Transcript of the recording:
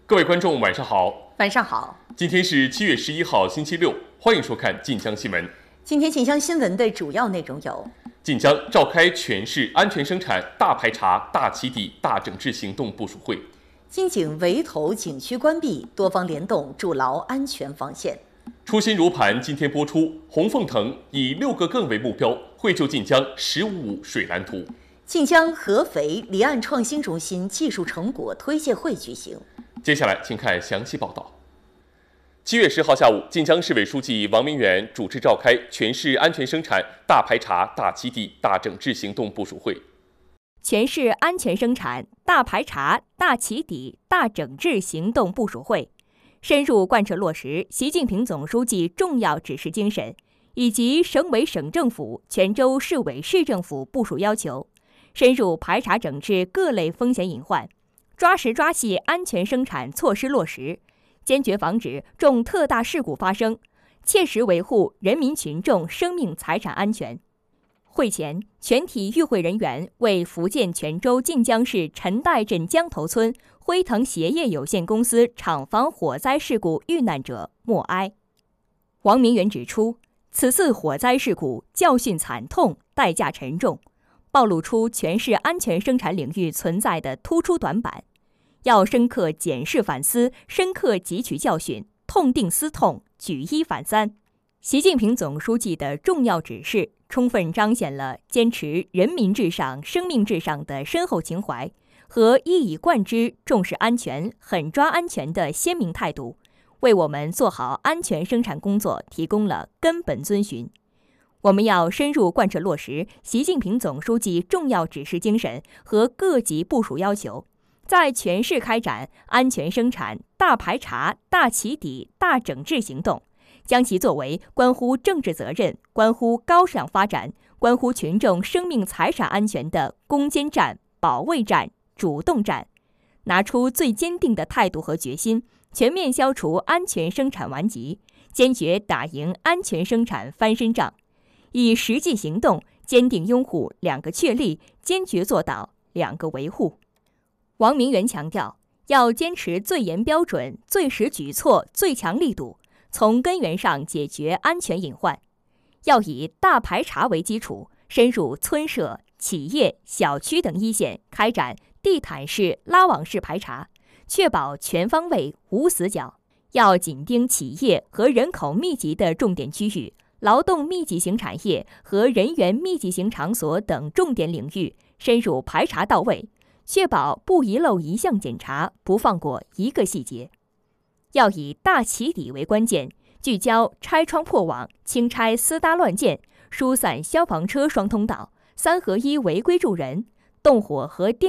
各位观众，晚上好。 晚上好。 今天是7月11号，星期六，欢迎收看晋江新闻。 今天晋江新闻的主要内容有： 晋江召开全市安全生产大排查、大起底、大整治行动部署会； 金井围头景区关闭，多方联动筑牢安全防线。 初心如磐今天播出，红凤腾以6个更为目标，绘就晋江“15+5”水蓝图。 晋江合肥离岸创新中心技术成果推介会举行。 接下来请看详细报道。7月10号下午，晋江市委书记王明远主持召开全市安全生产大排查、大起底、大整治行动部署会。 全市安全生产大排查、大起底、大整治行动部署会，深入贯彻落实习近平总书记重要指示精神以及省委省政府、全州市委市政府部署要求，深入排查整治各类风险隐患，抓实抓细安全生产措施落实，坚决防止重特大事故发生，切实维护人民群众生命财产安全。会前，全体与会人员为福建泉州晋江市陈岱镇江头村辉腾鞋业有限公司厂房火灾事故遇难者默哀。王明远指出，此次火灾事故教训惨痛，代价沉重，暴露出全市安全生产领域存在的突出短板，要深刻检视反思，深刻汲取教训，痛定思痛，举一反三。习近平总书记的重要指示充分彰显了坚持人民至上、生命至上的深厚情怀和一以贯之重视安全、狠抓安全的鲜明态度，为我们做好安全生产工作提供了根本遵循。我们要深入贯彻落实习近平总书记重要指示精神和各级部署要求，在全市开展安全生产大排查、大起底、大整治行动，将其作为关乎政治责任、关乎高质量发展、关乎群众生命财产安全的攻坚战、保卫战、主动战，拿出最坚定的态度和决心，全面消除安全生产顽疾，坚决打赢安全生产翻身仗，以实际行动坚定拥护2个确立，坚决做到2个维护。王明远强调，要坚持最严标准、最实举措、最强力度，从根源上解决安全隐患。要以大排查为基础，深入村社、企业、小区等一线开展地毯式、拉网式排查，确保全方位无死角。要紧盯企业和人口密集的重点区域、劳动密集型产业和人员密集型场所等重点领域，深入排查到位，确保不遗漏一项检查，不放过一个细节。要以大起底为关键，聚焦拆窗破网、清拆私搭乱建、疏散消防车双通道、3合1违规助人、动火和电